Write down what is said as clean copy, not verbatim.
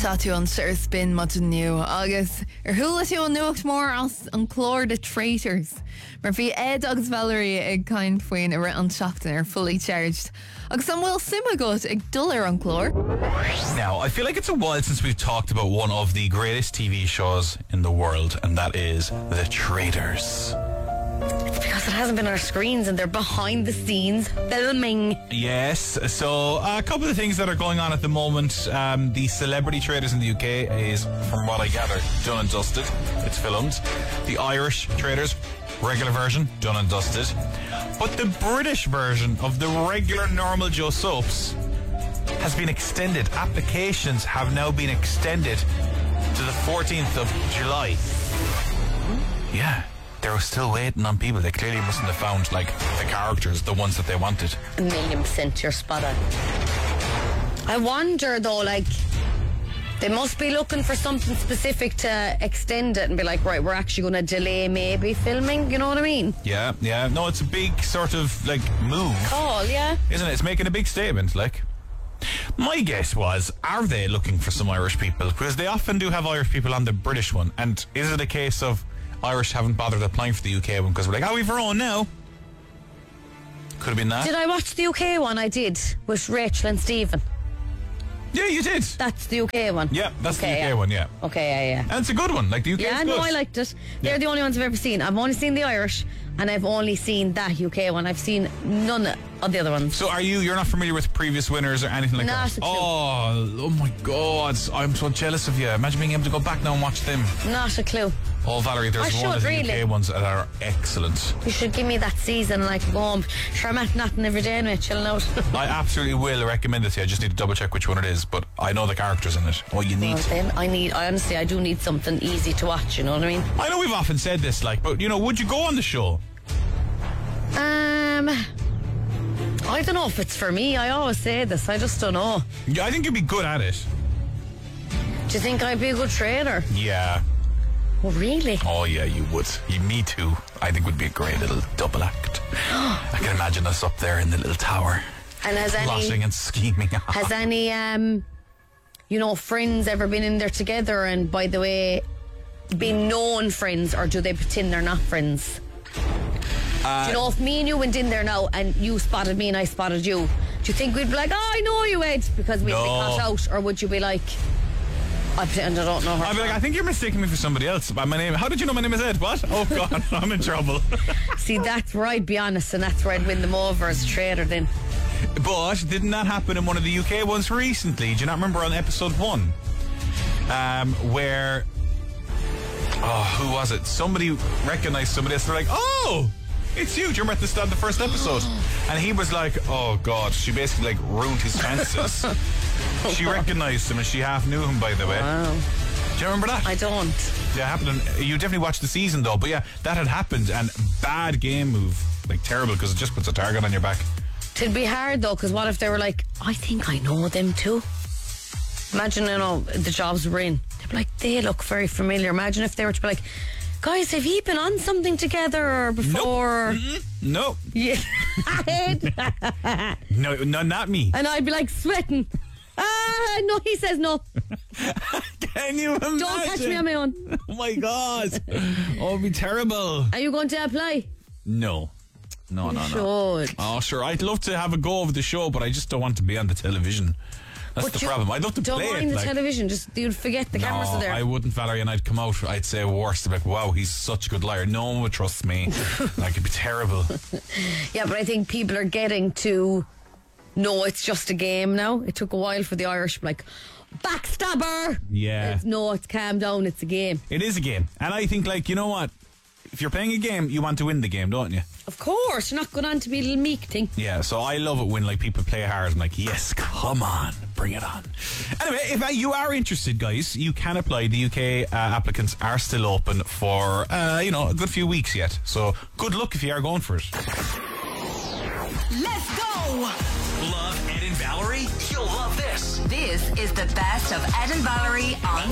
Tá tú an sir spin mat nu agus thula tú an nuacht mór as an chlór de traitors. Mar bhí Ed agus Valerie ag cain faoin a an seachtain fully charged. Agus an bhfuil sima got ag dullar an chlór. Now, I feel like it's a while since we've talked about one of the greatest TV shows in the world, and that is The Traitors. It's because it hasn't been on our screens and they're behind the scenes filming. Yes, so a couple of things that are going on at the moment. The Celebrity Traitors in the UK is, from what I gather, done and dusted. It's filmed. The Irish Traitors, regular version, done and dusted. But the British version of the regular normal Joe soaps has been extended. Applications have now been extended to the 14th of July. Yeah. They were still waiting on people. They clearly mustn't have found, like, the characters, the ones that they wanted. 1,000,000% you're spot on. I wonder, though, like, they must be looking for something specific to extend it and be like, right, we're actually going to delay maybe filming, you know what I mean? Yeah. No, it's a big sort of, like, move. Call, yeah. Isn't it? It's making a big statement, like. My guess was, are they looking for some Irish people? Because they often do have Irish people on the British one. And is it a case of Irish haven't bothered applying for the UK one because we're like, we've our own now? Could have been that. Did I watch the UK one? I did, with Rachel and Stephen. Yeah, you did. That's the UK one. Yeah, that's the UK one, yeah. Okay, yeah. And it's a good one. Like, the UK is good. No, I liked it. They're the only ones I've ever seen. I've only seen the Irish, and I've only seen that UK one. I've seen none of the other ones. So you're not familiar with previous winners or anything like that? Not a clue. Oh my God, I'm so jealous of you. Imagine being able to go back now and watch them. Not a clue. Oh, Valerie, there's one of the UK ones that are excellent. You should give me that season, like, go home. Sure, I'm at nothing every day, mate, chilling out. I absolutely will recommend it to you. I just need to double check which one it is, but I know the characters in it. Oh, you need. Well, then I honestly do need something easy to watch, you know what I mean? I know we've often said this, like, but, you know, would you go on the show? I don't know if it's for me. I always say this. I just don't know. Yeah, I think you'd be good at it. Do you think I'd be a good trader? Yeah. Oh, really? Oh, yeah, you would. Me too. I think would be a great little double act. I can imagine us up there in the little tower. And has plotting and scheming. Has any, friends ever been in there together? And by the way, being known friends, or do they pretend they're not friends? Do you know, if me and you went in there now and you spotted me and I spotted you, do you think we'd be like, I know you, Ed, because we'd be caught out? Or would you be like, I pretend I don't know her? I'd be like, I think you're mistaking me for somebody else. By my name. How did you know my name is Ed? What? Oh God, I'm in trouble. See, that's where I'd be honest, and that's where I'd win them over as a trader then. But didn't that happen in one of the UK ones recently? Do you not remember on episode 1? Where who was it? Somebody recognized somebody else. They're like, oh, it's you. Do you remember at the start of the first episode? And he was like, oh God. She basically like ruined his chances. She recognized him and she half knew him, by the way. Wow. Do you remember that? I don't. Yeah, it happened. You definitely watched the season though. But yeah, that had happened, and bad game move. Like terrible, because it just puts a target on your back. It'd be hard though, because what if they were like, I think I know them too. Imagine, the jobs we're in. They'd be like, they look very familiar. Imagine if they were to be like, guys, have you been on something together or before? Nope. Yeah. No, not me. And I'd be like sweating. No, he says no. Can you imagine? Don't catch me on my own. Oh my God. Oh, it'd be terrible. Are you going to apply? No. No. Should. Oh, sure. I'd love to have a go of the show, but I just don't want to be on the television. That's the problem. I'd love to play it. Don't mind the television. Just you'd forget the cameras are there. I wouldn't, Valerie, and I'd come out. I'd say worse. Like, wow, he's such a good liar. No one would trust me. Like, it'd be terrible. Yeah, but I think people are getting to know it's just a game now. It took a while for the Irish, like, backstabber. Yeah. It's calm down. It's a game. It is a game, and I think, like, you know what? If you're playing a game, you want to win the game, don't you? Of course, you're not going on to be a little meek thing. Yeah, so I love it when like people play hard. I'm like, yes, come on, bring it on. Anyway, if you are interested, guys, you can apply. The UK applicants are still open for a good few weeks yet. So good luck if you are going for it. Let's go! Love Ed and Valerie? You'll love this. This is the best of Ed and Valerie on